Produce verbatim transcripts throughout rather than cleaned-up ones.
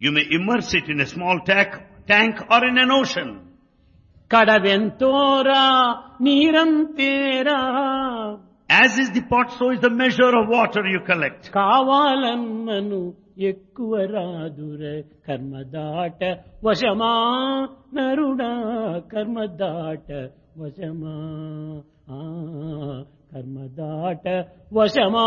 You may immerse it in a small tank, tank or in an ocean. కడవెంతోరా నీరంతేరా. As is the pot, so is the measure of water you collect. కావాలన్నను ఎక్కువ రాదుర కర్మదాట వశమా నరుడా కర్మదాట వశమా ఆ కర్మదాట వశమా.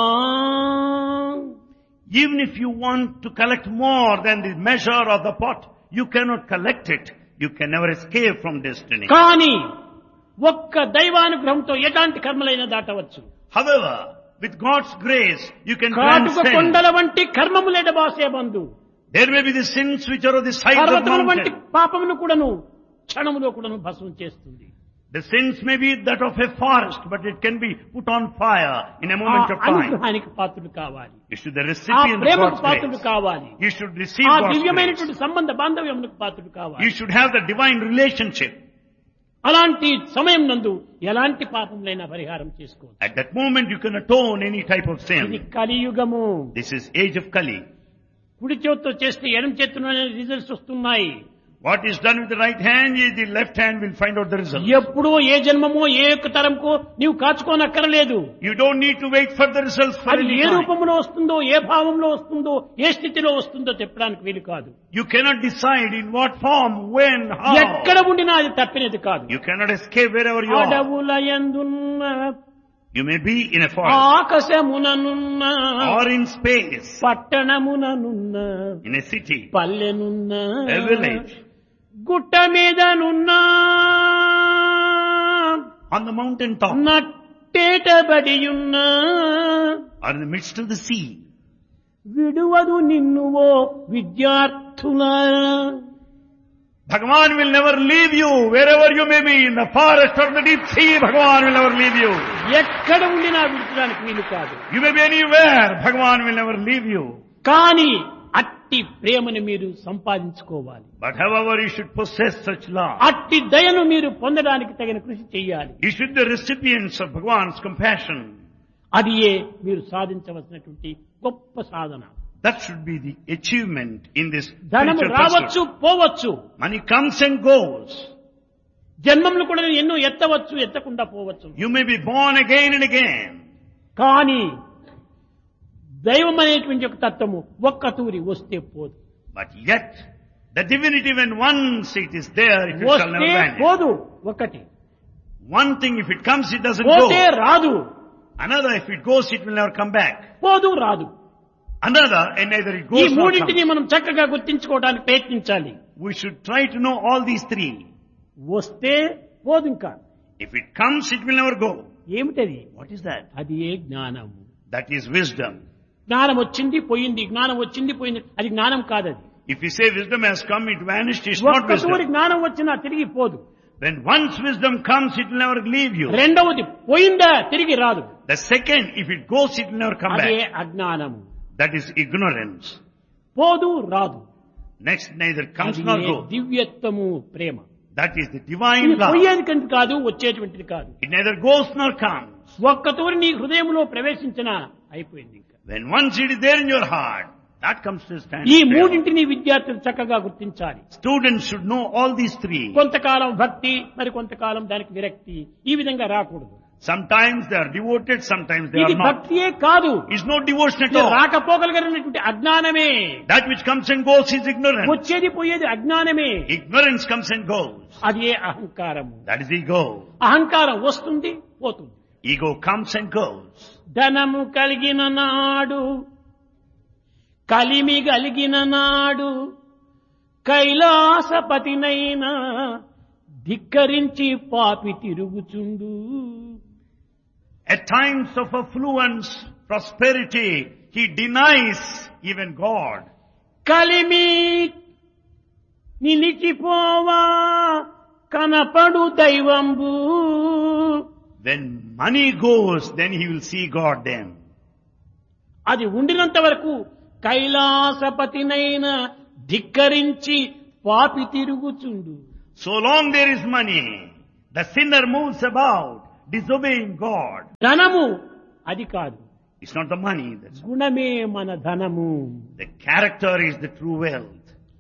Even if you want to collect more than the measure of the pot, you cannot collect it. You can never escape from destiny. కానీ ఒక్క దైవానుగ్రహంతో ఎలాంటి కర్మలైనా దాటవచ్చు. However, with God's grace, you can కాటుక transcend. కొండల వంటి కర్మములెడ బాసే బంధు. There may be the sins which are on the sides of పర్వతముల వంటి mountain. పాపమును కూడాను క్షణములో కూడాను భస్మం చేస్తుంది. The sins may be that of a forest, but it can be put on fire in a ఆ moment of time. అనుగ్రహానికి పాత్రుడు కావాలి. You should be the ఆ recipient of ప్రేమకు God's పాత్రుడు grace. కావాలి. You should receive ఆ God's grace. దివ్యమైనటువంటి సంబంధ బాంధవ్యములకు పాత్రుడు కావాలి. You should have the divine relationship. అలాంటి సమయం నందు ఎలాంటి పాపములైనా పరిహారం చేసుకోవచ్చు. At that moment, you can atone any type of ఇది sin. కలియుగము. This is age of Kali. కుడి చేతితో చేస్తే ఎడమ చేతిలోనే రిజల్ట్స్ వస్తున్నాయి. What is done with the right hand, the left hand will find out the result. ఎప్పుడో ఏ జన్మమో ఏ యొక్క తరంకో నీవు కాచుకోనక్కరలేదు. You don't need to wait for the results for అది any ఏ time. రూపంలో వస్తుందో, ఏ భావంలో వస్తుందో, ఏ స్థితిలో వస్తుందో చెప్పడానికి వీలు కాదు. You cannot decide in what form, when, how. ఎక్కడ ఉండినా అది తప్పినది కాదు. You cannot escape wherever you are. అడవుల యందున్న You may be in a forest ఆకాశముననున్న or in space, పట్టణముననున్న in a city, పల్లెనున్న a village, గుట్ట మీదనున్న on the mountain top, నట్టేటబడియున్న or in the midst of the sea. విడువదు నిన్నువో విద్యార్థులారా. Bhagavan will never leave you wherever you may be, in the forest or the deep sea. Bhagavan will never leave you. ఎక్కడ ఉండినా విడిచడానికి వీలు కాదు. You may be anywhere. Bhagavan will never leave you. కానీ అట్టి ప్రేమను మీరు సంపాదించుకోవాలి. But however, you should possess such love. అట్టి దయను మీరు పొందడానికి తగిన కృషి చేయాలి. You should be the recipients of Bhagavan's compassion. అది ఏ మీరు సాధించవలసినటువంటి గొప్ప సాధన. That should be the achievement in this ధనము spiritual రావచ్చు, pursuit. పోవచ్చు. Money comes and goes. జన్మములు కూడా ఎన్నో ఎత్తవచ్చు, ఎత్తకుండా పోవచ్చు. You may be born again and again. కానీ దైవం అనేటువంటి ఒక తత్వము ఒక్క తూరి వస్తే పోదు. But yet, the divinity, when once it is there, it shall వస్తే never vanish. పోదు ఒకటి. One thing, if it comes, it doesn't పోతే go. రాదు. Another, if it goes, it will never come back. పోదు రాదు. Another, and neither it ఈ goes nor మూడింటిని comes. మనం చక్కగా గుర్తించుకోవడానికి ప్రయత్నించాలి. We should try to know all these three. వస్తే పోదు ఇంకా. If it comes, it will never go. ఏమిటది? What is that? అది ఏ జ్ఞానము. That is wisdom. జ్ఞానం వచ్చింది పోయింది, జ్ఞానం వచ్చింది పోయింది, అది జ్ఞానం కాదది. If you say wisdom has come, it vanished, it's not ఒక్క తూరి wisdom. జ్ఞానం వచ్చినా తిరిగి పోదు. When once wisdom comes, it will never leave you. రెండవది పోయిందా తిరిగి రాదు. The second, if it goes, it will never come అదే back. అజ్ఞానము. That is ignorance. పోదు రాదు. Next, neither comes అది nor A goes. దివ్యత్వము Prema. That is the divine ఇది love. పోయేది కంటే కాదు, వచ్చేటువంటిది కాదు. It neither goes nor comes. ఒక్క తూరి నీ హృదయంలో ప్రవేశించిన అయిపోయింది ఇంకా. When once it is there in your heart, that comes to stand ఈ still. మూడింటిని విద్యార్థులు చక్కగా గుర్తించాలి. Students should know all these three. కొంతకాలం భక్తి, మరి కొంతకాలం దానికి విరక్తి, ఈ విధంగా రాకూడదు. Sometimes they are devoted, sometimes they ఇది are not. భక్తియే కాదు, It's no devotion at ఇది all. రాకపోగలిగినటువంటి అజ్ఞానమే. That which comes and goes is ignorance. వచ్చేది పోయేది అజ్ఞానమే. Ignorance comes and goes. అది ఏ అహంకారము. That is ego. అహంకారం వస్తుంది పోతుంది. Ego comes and goes. ధనము కలిగిన నాడు, కలిమి కలిగిన నాడు, కైలాసపతినైనా ధిక్కరించి పాపి తిరుగుచుండు. At times of affluence, prosperity, he denies even God. Kalimi నిలిచిపోవా కనపడు దైవంబు. When money goes, then he will see God then. అది ఉండినంత వరకు కైలాసపతినైనా ధిక్కరించి పాపి తిరుగుచుండు. So long there is money, the sinner moves about, disobeying God. ధనము అది కాదు, It's not the money. That's గుణమే మన ధనము. the character is the true wealth.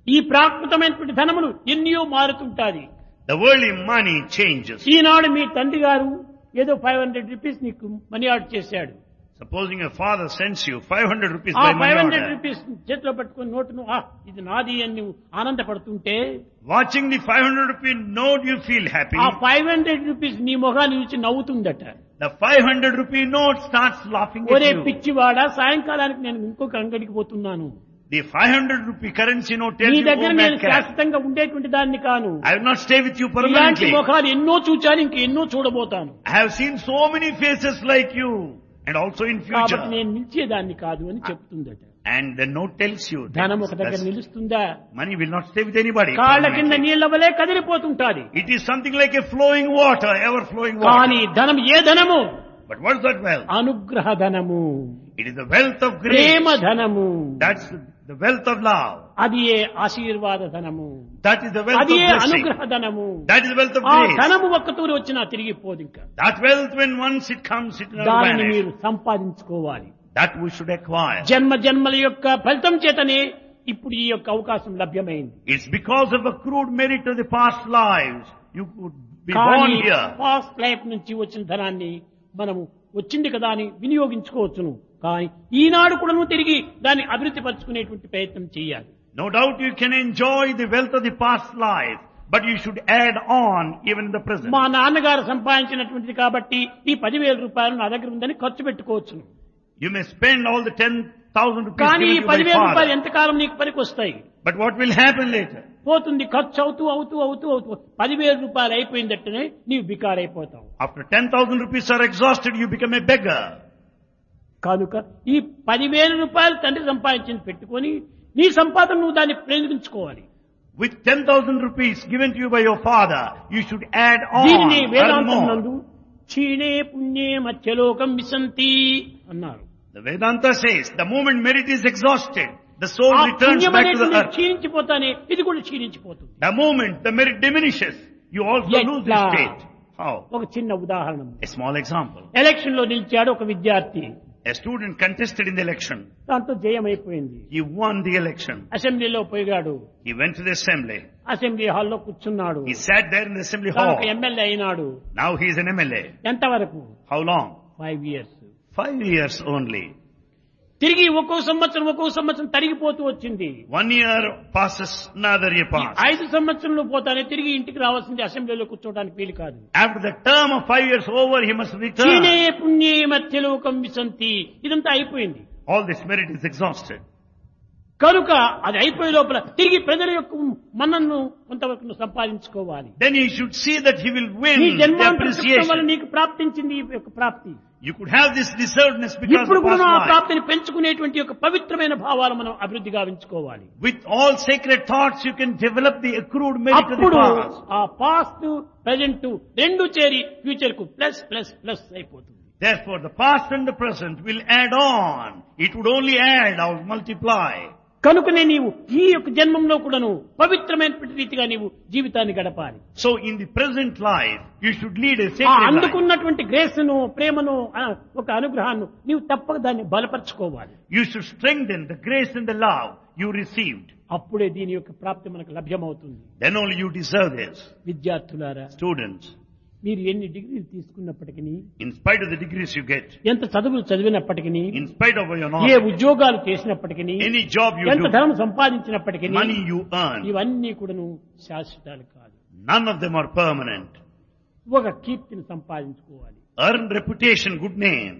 ఈ ప్రాకృతమైనటువంటి ధనములు ఎన్నో మారుతుంటాది. The worldly money changes. ఈనాడు మీ తండ్రి గారు ఏదో ఫైవ్ హండ్రెడ్ రూపీస్ నీకు మనీ ఆర్డర్ చేశాడు. Supposing a father sends you five hundred rupees ఆ by five money hundred order. Rupees చేతిలో పట్టుకుని నోటును ఆ ఇది నాది అని నువ్వు ఆనందపడుతుంటే Watching the five hundred rupee note, you feel happy. ఆ ఫైవ్ హండ్రెడ్ రూపీస్ నీ మొహాన్ని చూసి నవ్వుతుందట. The five hundred rupee note starts laughing at ఒరే you. పిచ్చివాడా, సాయంకాలానికి నేను ఇంకొక అంగడికి పోతున్నాను. The five hundred rupee currency note tells నీ you, దగ్గర oh నేను madcap, శాశ్వతంగా ఉండేటువంటి దాన్ని కాను. I will not stay with you ఇలాంటి permanently. ముఖాలు ఎన్నో చూచాను, ఇంక ఎన్నో చూడబోతాను. I have seen so many faces like you, and also in కాబట్టి future. నేను నిలిచేదాన్ని కాదు అని చెప్తుందట. And the note tells you ధనం that ఒక దగ్గర thus నిలుస్తుందా? money will not stay with anybody. కాళ్ళ కింద permanently. నీళ్ల వలె కదిలిపోతుంటాది. It is something like a flowing water, ever flowing కానీ water. ధనం ఏ ధనము? But what is that wealth? అనుగ్రహ ధనము, It is the wealth of grace. ప్రేమ ధనము, That's the wealth of love. అది ఏ ఆశీర్వాద ధనము, That is the wealth అది of ఏ blessing. అనుగ్రహ ధనము. That is the wealth of ఆ grace. ధనము ఒక్కతూరి వచ్చినా తిరిగిపోదు. ఇంకా That wealth, when once it comes, it will not దానిని vanish. మీరు సంపాదించుకోవాలి. That we should acquire. జన్మ జన్మల యొక్క ఫలితం చేతనే ఇప్పుడు ఈ యొక్క అవకాశం లభ్యమైంది. It's because of accrued merit of the past lives you could be born కానీ here. పాస్ట్ లైఫ్ నుంచి వచ్చిన ధనాన్ని మనము వచ్చింది కదా అని వినియోగించుకోవచ్చును. కానీ ఈనాడు కూడా నువ్వు తిరిగి దాన్ని అభివృద్ధి పరచుకునేటువంటి ప్రయత్నం చేయాలి. No doubt you can enjoy the wealth of the past life, but you should add on even in the present. మా నాన్నగారు సంపాదించినటువంటిది కాబట్టి ఈ పదివేల రూపాయలు నా దగ్గర ఉందని ఖర్చు పెట్టుకోవచ్చును. You may spend all the ten thousand rupees కానీ given ఈ to you by పదివేల రూపాయలు father. ఎంతకాలం నీకు పనికి వస్తాయి? But what will happen later? పోతుంది, ఖర్చు అవుతూ అవుతూ అవుతూ అవుతూ పదివేల రూపాయలు అయిపోయిందట్టనే నీవు బికారైపోతావు. After ten thousand rupees are exhausted, you become a beggar. కనుక ఈ పదివేల రూపాయలు తండ్రి సంపాదించింది పెట్టుకొని నీ సంపాదన నువ్వు దాన్ని ప్రయోగించుకోవాలి. With ten thousand rupees given to you by your father, you should add on, దీనిని earn వేదాంతం more. నందు క్షీణే పుణ్యే మధ్యలోకం విశంతి అన్నారు. The Vedanta says, the moment merit is exhausted, the soul ఆ returns పుణ్యం back to the అనేది earth. క్షీణించిపోతానే ఇది కూడా క్షీణించిపోతుంది. The moment the merit diminishes, you also Yet lose the la- state. How? ఒక చిన్న ఉదాహరణ. A small example. ఎలక్షన్ లో నిలిచాడు ఒక విద్యార్థి. A student contested in the election. దాంతో జయమైపోయింది. He won the election. అసెంబ్లీలో పోయాడు. He went to the assembly. Assembly హాల్లో కూర్చున్నాడు. He sat there in the assembly తాను hall. ఒక ఎమ్మెల్యే అయినాడు. Now he is an M L A. ఎంతవరకు? How long? Five years. Five years only. తిరిగి ఒక్కో సంవత్సరం ఒక్కో సంవత్సరం తరిగిపోతూ వచ్చింది. One year passes, another year ఈ passes. ఐదు సంవత్సరంలో పోతానే తిరిగి ఇంటికి రావాల్సింది, అసెంబ్లీలో కూర్చోవడానికి వీలు కాదు. After the term of five years over, he must క్షీణే return. పుణ్యే మధ్యలోకం విశంతి, ఇదంతా అయిపోయింది. All this merit is exhausted. కనుక అది అయిపోయే లోపల తిరిగి ప్రజల యొక్క మన్నను కొంతవరకు సంపాదించుకోవాలి. Then he should see that he will win నీ the జన్మాంతర సుఖం వల్ల appreciation. నీకు ప్రాప్తించింది ఈ యొక్క ప్రాప్తి. You could have this deservedness because ఇప్పుడు of కూడా past ఆ life. ప్రాప్తిని పెంచుకునేటువంటి యొక్క పవిత్రమైన భావాలు మనం అభివృద్ధి గావించుకోవాలి. With all sacred thoughts, you can develop the accrued merit of the అప్పుడు past. ఆ పాస్ట్ ప్రజెంట్ రెండు చేరి ఫ్యూచర్ కు ప్లస్ ప్లస్ ప్లస్ అయిపోతుంది. Therefore, the past and the present will add on. It would only add or multiply. కనుకనే నీవు ఈ యొక్క జన్మంలో కూడాను పవిత్రమైనటువంటి రీతిగా నీవు జీవితాన్ని గడపాలి. So, in the present life, you should lead a ఆ sacred life. అందుకున్నటువంటి గ్రేస్ను, ప్రేమను, ఆ, ఒక అనుగ్రహాన్ని నీవు తప్పక దాన్ని బలపరచుకోవాలి. You should strengthen the grace and the love you received. అప్పుడే దీని యొక్క ప్రాప్తి మనకు లభ్యమవుతుంది. Then only you deserve this. విద్యార్థులారా, Students, మీరు ఎన్ని డిగ్రీలు తీసుకున్నప్పటికీ, in spite of the degrees you get, ఎంత చదువులు చదివినప్పటికీ, in spite of your A knowledge, ఉద్యోగాలు చేసినప్పటికీ, any job you ఎంత do, ధనం సంపాదించినప్పటికీ, money you earn, ఇవన్నీ కూడాను శాశ్వతాలు కాదు. none of them are permanent. ఒక కీర్తిని సంపాదించుకోవాలి. Earn reputation, good name.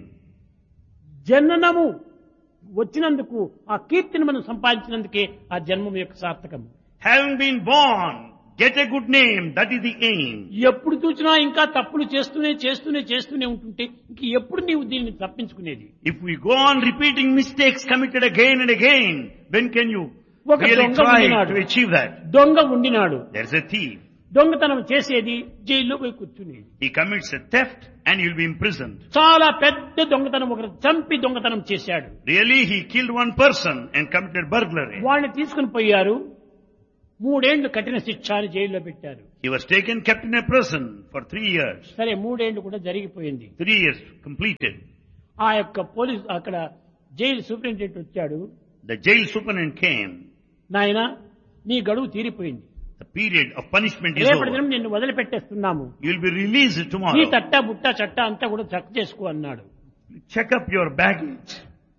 జననము వచ్చినందుకు ఆ కీర్తిని మనం సంపాదించినందుకే ఆ జన్మం యొక్క సార్థకం. Having been born, get a good name, that is the aim. ఎప్పుడు చూసినా ఇంకా తప్పులు చేస్తూనే చేస్తూనే చేస్తూనే ఉంటుంటే ఇంక ఎప్పుడు నీవు దీన్ని తప్పించుకునేది? If we go on repeating mistakes committed again and again, when can you ఒక really దొంగ try ఉండినాడు. to achieve that? దొంగ ఉండినాడు. There's a thief. దొంగతనం చేసేది, జైల్లో పోయి కూర్చునేది. He commits a theft and he'll be imprisoned. చాలా పెద్ద దొంగతనం, ఒకరు చంపి దొంగతనం చేశాడు. Really, he killed one person and committed burglary. వాళ్ళని తీసుకుని పోయారు. మూడేళ్లు కఠిన శిక్ష అని జైల్లో పెట్టారు. He was taken, kept in a prison for three years. సరే, మూడేళ్లు కూడా జరిగిపోయింది. Three years completed. ఆ యొక్క పోలీస్ అక్కడ జైలు సూపరింటెండెంట్ వచ్చాడు. The jail superintendent came. నాయనా, నీ గడువు తీరిపోయింది, The period of punishment is రేపటి over. దినం నిన్ను వదిలిపెట్టేస్తున్నాము, You will be released నీ tomorrow. తట్ట బుట్ట చట్ట అంతా కూడా చెక్ చేసుకో అన్నాడు. Check up your baggage.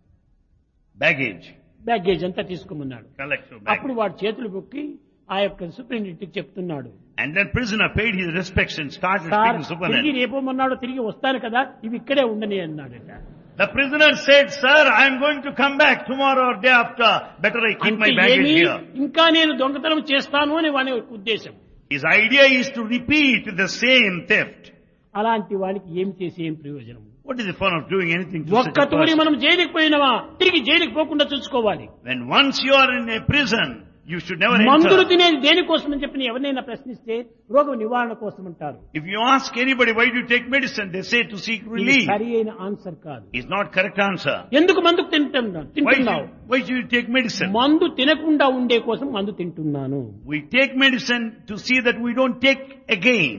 Baggage. Baggage అంతా తీసుకోమన్నాడు. Collect your అప్పుడు baggage. వాడు చేతులు బొక్కి ఆ యొక్క సూపరింటెండెంట్కి చెప్తున్నాడు, And then prisoner paid his respects and started sir speaking తిరిగి supernaturally. రేపోమన్నాడు, తిరిగి వస్తాను కదా, ఇవి ఇక్కడే ఉండని అన్నాడట. The prisoner said, "Sir, I am going to come back tomorrow or day after. Better I keep my అంటే baggage ఏమి here." ఇంకా నేను దొంగతనం చేస్తాను అని వాని ఉద్దేశం. His idea is to repeat the same theft. అలాంటి వానికి ఏం చేసి ఏం ప్రయోజనం? What is the fun of doing anything to such ఒక్క a తూరి person? మనం జైలుకి పోయినవా తిరిగి జైలుకి పోకుండా చూసుకోవాలి. When once you are in a prison, you should never మందులు enter. తినేది దేనికోసం అని చెప్పి ఎవరినైనా ప్రశ్నిస్తే రోగం నివారణ కోసం అంటారు. If you ask anybody why do you take medicine, they say to seek ఇది relief. సరి అయిన ఆన్సర్ కాదు. It's not correct answer. ఎందుకు మందు తింటున్నా Why తింటున్నావు? should, why should you take medicine? మందు తినకుండా ఉండే కోసం మందు తింటున్నాను. We take medicine to see that we don't take again.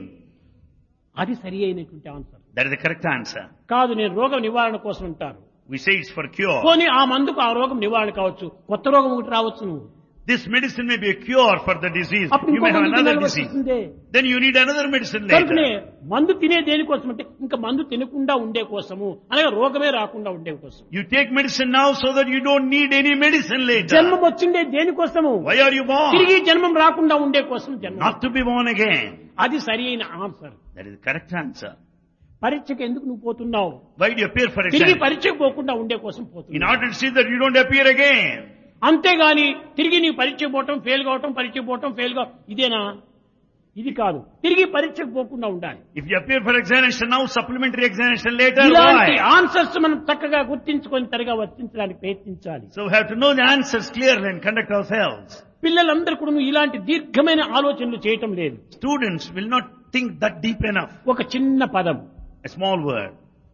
అది సరి అయినటువంటి answer That is the correct answer. కాదు. నేను రోగం నివారణ కోసం అంటారు. We say it's for cure. పోనీ ఆ మందుకు ఆ రోగం నివారణ కావచ్చు, కొత్త రోగం ఒకటి రావచ్చు. నువ్వు This medicine may be a cure for the disease. అప్పుడు You ఇంకో may have మందు another తినాల్సి disease. వస్తుందే. Then you need another medicine కనుకనే later. మందు తినే దేనికోసం అంటే ఇంకా మందు తినకుండా ఉండే కోసము, అనగా రోగమే రాకుండా ఉండే కోసం. You take medicine now so that you don't need any medicine later. జన్మం వచ్చిండే దేనికోసము? Why are you born? తిరిగి జన్మం రాకుండా ఉండే కోసం జన్మం. Not to be born again. అది సరి అయిన answer. That is the correct answer. పరీక్షకు ఎందుకు నువ్వు పోతున్నావు? Why do you appear for తిరిగి exam? పరీక్షకు పోకుండా ఉండే కోసం In పోతున్నావు. order to see that you don't appear again. అంతేగాని తిరిగి నీ పరీక్ష పోవటం, ఫెయిల్ కావటం, పరీక్ష పోవటం, ఫెయిల్ కావటం ఇదేనా? ఇది కాదు. తిరిగి పరీక్షకు పోకుండా ఉండాలి. If you appear for examination now, supplementary examination later, ఇలాంటి why? ఆన్సర్స్ మనం చక్కగా గుర్తించుకొని తరగా వర్తించడానికి ప్రయత్నించాలి. So we have to know the answers clearly and conduct ourselves. పిల్లలందరూ కూడా ఇలాంటి దీర్ఘమైన ఆలోచనలు చేయటం లేదు. Students will not think that deep enough. ఒక చిన్న పదం, A small word.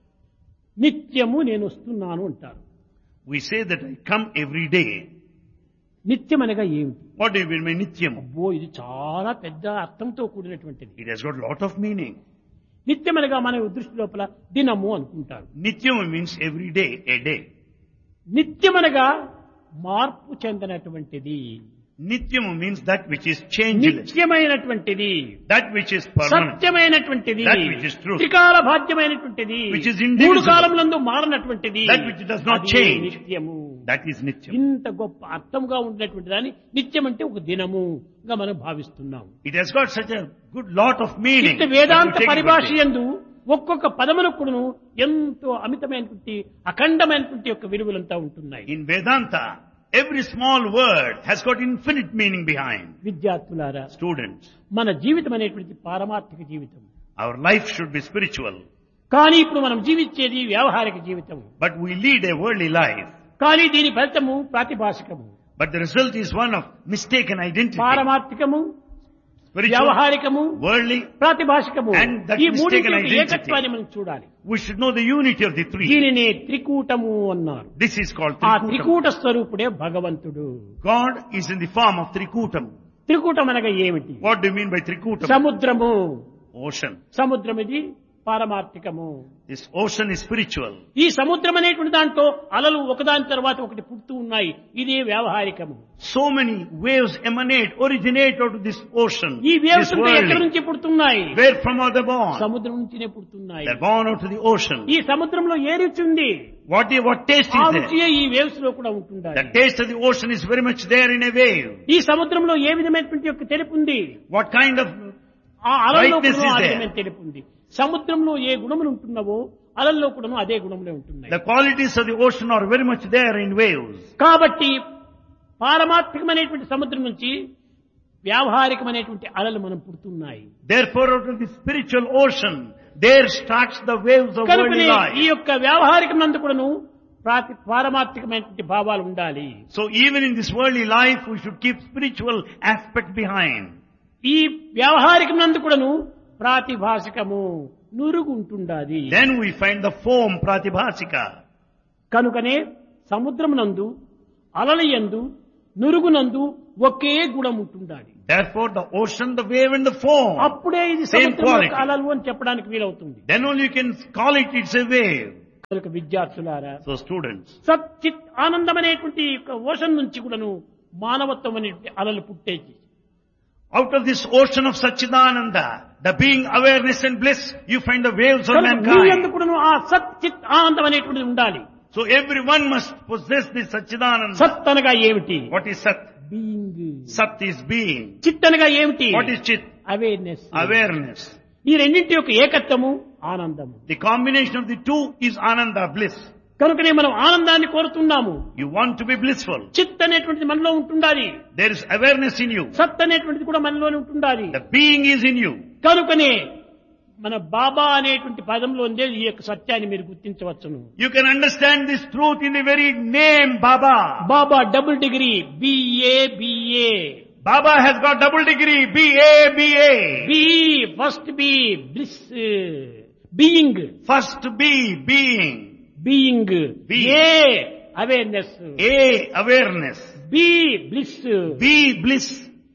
నిత్యము నేను వస్తున్నాను అంటారు. We say that I come every day. నిత్యం అనగా ఏమిటి? What do you mean by nityam? అబ్బో, ఇది చాలా పెద్ద అర్థంతో కూడినటువంటిది. It has got a lot of meaning. నిత్యం అనగా మన దృష్టి లోపల దినము అనుకుంటారు. Nityam means every day, a day. నిత్యం అనగా మార్పు చెందినటువంటిది, Nityam means that which is changeless, నిత్యమైనటువంటిది, that which is permanent, సత్యమైనటువంటిది, That which is true. త్రికాల బాధ్యమైనటువంటిది, Which is indivisible. మూడు కాలములందు మారనటువంటిది, That which does not అది change. నిత్యము. that is nityam. ఇంత గొప్ప అర్థంగా ఉండేటువంటి దాన్ని నిత్యం అంటే ఒక దినముగా మనం భావిస్తున్నాం. It has got such a good lot of meaning. ఇంత that Vedanta we take it పరిభాష for day. యందు ఒక్కొక్క పదమునకును ఎంతో అమితమైనటువంటి అఖండమైనటువంటి యొక్క విలువలంతా ఉంటున్నాయి. In Vedanta, every small word has got infinite meaning behind. విద్యార్థులారా, Students, మన జీవితం అనేటువంటి పారమార్థిక జీవితం. our life should be spiritual, కానీ ఇప్పుడు మనం జీవించేది వ్యావహారిక జీవితం. but we lead a worldly life. కానీ దీని ఫలితము ప్రాతిభాషికము. But the result is one of mistaken identity. పారమార్థికము, Spiritual, వ్యావహారికము, worldly, ప్రాతిభాషికము. And that ఈ mistaken మూడింటి యొక్క identity. ఏకత్వాన్ని మనం చూడాలి. we should know the unity of the three. దీనిని త్రికూటము అన్నారు. This is called ఆ Trikutam. త్రికూట స్వరూపుడే భగవంతుడు. God is in the form of Trikutam. త్రికూటం అనగా ఏమిటి? What do you mean by Trikutam? సముద్రము. Ocean. సముద్రం ఇది పారమార్థికము. This ocean is spiritual. ఈ సముద్రం అనేటువంటి దాంట్లో అలలు ఒకదాని తర్వాత ఒకటి పుడుతూ ఉన్నాయి. ఇదే వ్యావహారికము. So many waves emanate, originate out of this ocean. ఈ వేవ్స్ This ఎక్కడి worldly. నుంచి పుడుతున్నాయి? Where from are they born? సముద్రం నుంచినే పుడుతున్నాయి. They're born out of the ocean. ఈ సముద్రంలో ఏ రుచి ఉంది? What, what taste ఆ is there? రుచియే ఈ వేవ్స్ లో కూడా ఉంటుండాలి. The taste of the ocean is very much there in a wave. ఈ సముద్రంలో ఏ విధమైనటువంటి యొక్క తెలుపు ఉంది? What kind of ఆ అలల్లో Brightness కూడా is ఆ there. విధమైన తెలుపు ఉంది. సముద్రంలో ఏ గుణములు ఉంటున్నావో అలల్లో కూడా అదే గుణములే ఉంటున్నాయి. the qualities of the ocean are very much there in waves. కాబట్టి పారమార్థికమైనటువంటి సముద్రం నుంచి వ్యావహారికమైనటువంటి అలలు మనం పుడుతున్నాయి. Therefore, out of the spiritual ocean, there starts the waves of worldly కనుకనే ఈ life. యొక్క వ్యావహారికమందు కూడాను ప్రాతి పారమార్థికమైనటువంటి భావాలు ఉండాలి. So even in this worldly life, we should keep spiritual aspect behind. ఈ వ్యావహారికమందు కూడాను ప్రాతిభాషికము నురుగు ఉంటుండాది. Then we find the foam pratibhasika. కనుకనే సముద్రమునందు అలలయందు నురుగునందు ఒకే గుణం ఉంటుండాలి. Therefore, the ocean, the wave and the foam. అప్పుడే ఇది Same సముద్రం quality. యొక్క అలలు అని చెప్పడానికి వీలవుతుంది. Then only you can call it, it's a wave. కనుక విద్యార్థులారా, So students, సచ్చిత్ ఆనందమనేటువంటి యొక్క ఓషన్ నుంచి కూడాను మానవత్వం అనేటువంటి అలలు పుట్టేది. Out of this ocean of Satchidananda, the being awareness and bliss, you find the waves of నీ mankind. ఎందుకు ఆ సత్ చిత్ ఆనందం అనేటువంటిది ఉండాలి. So everyone must possess this Satchidananda. సత్ అనగా ఏమిటి? What is Sat? Being. Sat is being. చిత్ అనగా ఏమిటి? What is Chit? Awareness. Awareness. ఈ రెండింటి యొక్క ఏకత్వము ఆనందము. The combination of the two is Ananda, bliss. కనుకనే మనం ఆనందాన్ని కోరుతున్నాము. You want to be blissful. చిత్ అనేటువంటిది మనలో ఉంటుండాలి. There is awareness in you. సత్ అనేటువంటిది కూడా మనలోనే ఉంటుండాలి. The being is in you. కనుకనే మన బాబా అనేటువంటి పదంలో ఉండే ఈ యొక్క సత్యాన్ని మీరు గుర్తించవచ్చును. You can understand this truth in the very name Baba. Baba double degree BA BA. Baba has got double degree, B A B A. B first B bliss being. First B, being. Being. Be. A awareness. A, awareness. B bliss. B, bliss.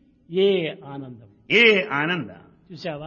ఏ ఆనందం. A, Ananda. చూసావా?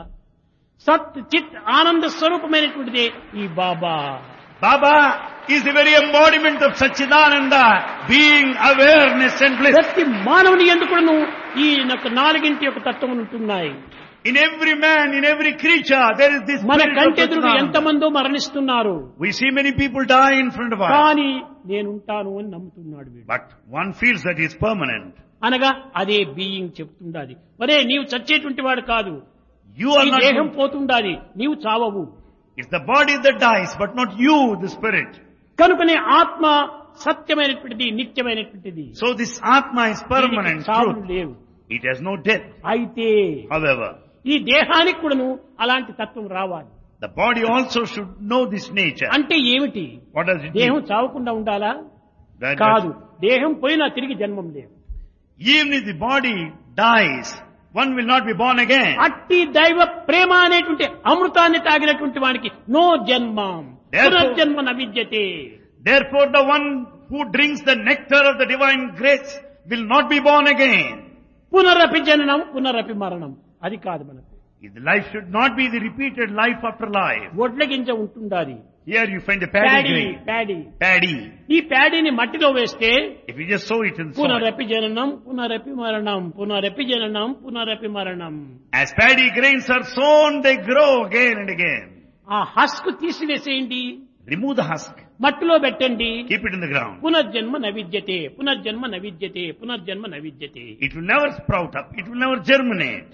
సత్ చిత్ ఆనంద స్వరూపమైనటువంటిదే ఈ బాబా. Baba is the very embodiment of Satchidananda, being, awareness and bliss. ప్రతి మానవుని ఎందుకును ఈ యొక్క నాలుగింటి యొక్క తత్వం ఉంటున్నాయి. In every man, in every creature, there is this మన spirit of కంటెదురుగా Satchidananda. ఎంతమందో మరణిస్తున్నారు. We see many people die in front of us. కానీ నేనుంటాను అని నమ్ముతున్నాడు వీడు. But one feels that he is permanent. అనగా అదే బీయింగ్ చెప్తుండాలి. మరే నీవు చచ్చేటువంటి వాడు కాదు. You are ఈ not. దేహం పోతుండాలి, నీవు చావవు. It's the body that dies, but not you, the spirit. కనుకనే ఆత్మ సత్యమైనటువంటిది, నిత్యమైనటువంటిది. So this Atma is permanent, దీనికి చావులు truth. లేవు. It has no death. అయితే However, ఈ దేహానికి కూడాను అలాంటి తత్వం రావాలి. the body also should know this nature. అంటే ఏమిటి? What does it దేహం mean? చావకుండా ఉండాలా? That- కాదు. దేహం పోయినా తిరిగి జన్మం లేదు. Even if the body dies, one will not be born again. అట్టి దైవ ప్రేమ అనేటువంటి అమృతాన్ని తాగినటువంటి వానికి నో జన్మం, Therefore- పునర్జన్మ నవిద్యతే. Therefore, the one who drinks the nectar of the divine grace will not be born again. పునరపి జననం పునరపి మరణం. అది కాదు మనకు. The life should not be the repeated life after life. ఒడ్ల గింజ ఉంటుండాలి. Here you find a paddy paddy grain. Paddy. Paddy. ఈ ప్యాడీని మట్టిలో వేస్తే If you just sow it in soil. పునరపి జననం పునరపి మరణం పునరపి జననం పునరపి మరణం. As paddy grains are sown, they grow again and again. ఆ హస్క్ తీసివేసేయండి, Remove the husk. మట్టిలో పెట్టండి. Keep it in the ground. పునర్జన్మ నవిద్యతే పునర్జన్మ నవిద్యతే పునర్జన్మ నవిద్యతే. It will never sprout up. It will never germinate.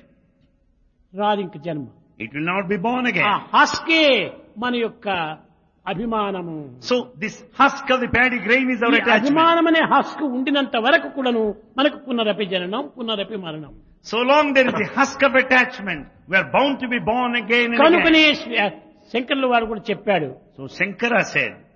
రాదు ఇంక జన్మ. It will not be born ఆ again. హస్కే మన యొక్క అభిమానము. So this husk of the paddy grain is our ఈ attachment. అభిమానం అనే హస్క్ ఉండినంత వరకు కూడాను మనకు పునరపి జననం పునరపి మరణం. So long there is the husk of attachment, we are bound to be born again and కనుకనే again. శంకర్ల వారు కూడా చెప్పాడు. So Shankara said,